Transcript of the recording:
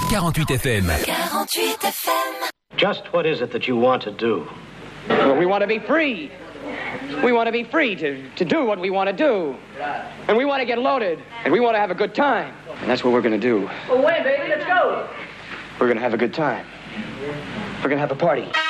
48 FM. 48 FM. Just what is it that you want to do? Well, we want to be free. We want to be free to do what we want to do. And we want to get loaded. And we want to have a good time. And that's what we're going to do. Well, wait, baby, let's go. We're going to have a good time. We're going to have a party.